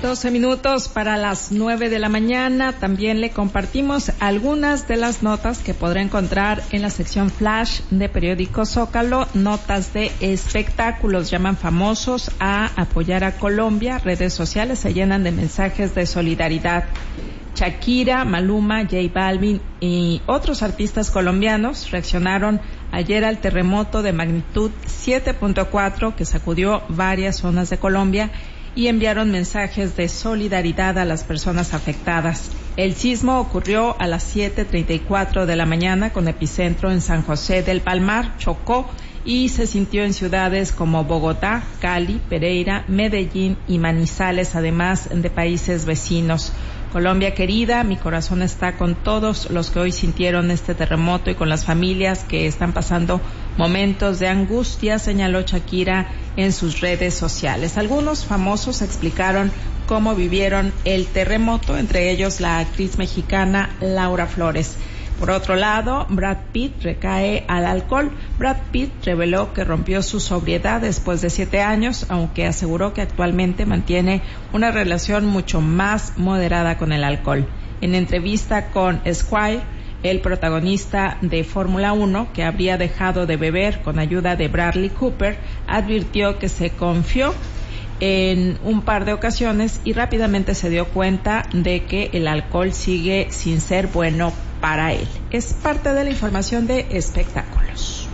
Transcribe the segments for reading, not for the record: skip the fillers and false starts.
12 minutos para las 9 de la mañana. También le compartimos algunas de las notas que podrá encontrar en la sección Flash de Periódico Zócalo. Notas de espectáculos. Llaman famosos a apoyar a Colombia. Redes sociales se llenan de mensajes de solidaridad. Shakira, Maluma, J Balvin y otros artistas colombianos reaccionaron ayer al terremoto de magnitud 7.4 que sacudió varias zonas de Colombia y enviaron mensajes de solidaridad a las personas afectadas. El sismo ocurrió a las 7:34 de la mañana con epicentro en San José del Palmar, Chocó, y se sintió en ciudades como Bogotá, Cali, Pereira, Medellín y Manizales, además de países vecinos. Colombia querida, mi corazón está con todos los que hoy sintieron este terremoto y con las familias que están pasando momentos de angustia, señaló Shakira en sus redes sociales. Algunos famosos explicaron cómo vivieron el terremoto, entre ellos la actriz mexicana Laura Flores. Por otro lado, Brad Pitt recae al alcohol. Brad Pitt reveló que rompió su sobriedad después de 7 años, aunque aseguró que actualmente mantiene una relación mucho más moderada con el alcohol. En entrevista con Esquire, el protagonista de Fórmula 1, que habría dejado de beber con ayuda de Bradley Cooper, advirtió que se confió en un par de ocasiones y rápidamente se dio cuenta de que el alcohol sigue sin ser bueno para él. Es parte de la información de espectáculos.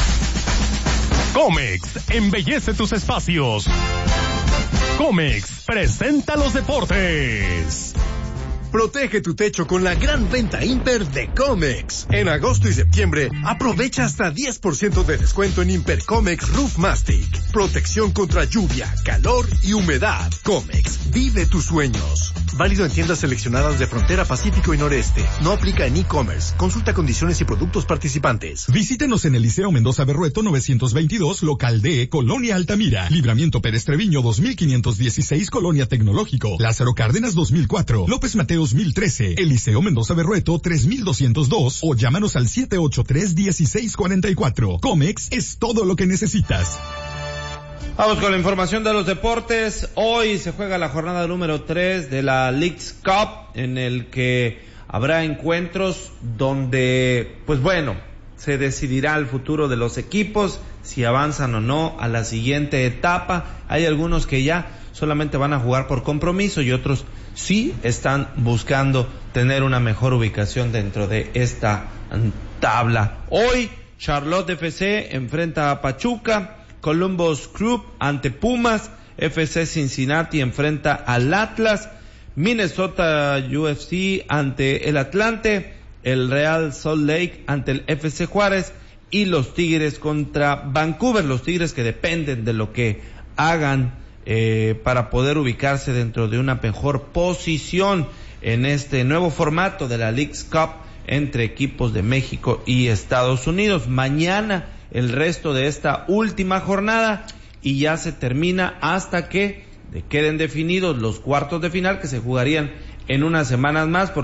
Comex embellece tus espacios. Comex presenta los deportes. Protege tu techo con la gran venta Imper de Comex. En agosto y septiembre, aprovecha hasta 10% de descuento en Imper Comex Roof Mastic. Protección contra lluvia, calor y humedad. Comex, vive tus sueños. Válido en tiendas seleccionadas de Frontera Pacífico y Noreste. No aplica en e-commerce. Consulta condiciones y productos participantes. Visítenos en el Liceo Mendoza Berrueto 922, local D, Colonia Altamira. Libramiento Pérez Treviño 2516, Colonia Tecnológico. Lázaro Cárdenas 2004. López Mateos 1013. Eliseo Mendoza Berrueto 3202 o llámanos al 783-1644. Comex es todo lo que necesitas. Vamos con la información de los deportes. Hoy se juega la jornada número 3 de la Leagues Cup, en el que habrá encuentros donde, pues bueno, se decidirá el futuro de los equipos, si avanzan o no a la siguiente etapa. Hay algunos que ya solamente van a jugar por compromiso y otros sí están buscando tener una mejor ubicación dentro de esta tabla. Hoy, Charlotte FC enfrenta a Pachuca, Columbus Crew ante Pumas, FC Cincinnati enfrenta al Atlas, Minnesota UFC ante el Atlante, el Real Salt Lake ante el FC Juárez y los Tigres contra Vancouver. Los Tigres que dependen de lo que hagan para poder ubicarse dentro de una mejor posición en este nuevo formato de la Leagues Cup entre equipos de México y Estados Unidos. Mañana el resto de esta última jornada y ya se termina hasta que queden definidos los cuartos de final que se jugarían en unas semanas más.